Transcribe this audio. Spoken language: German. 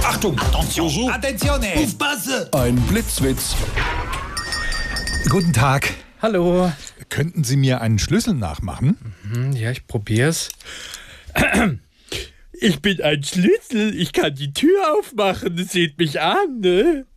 Achtung! Attention! Attenzione! Aufpasse! Ein Blitzwitz. Guten Tag. Hallo. Könnten Sie mir einen Schlüssel nachmachen? Ja, ich probier's. Ich bin ein Schlüssel. Ich kann die Tür aufmachen. Seht mich an, ne?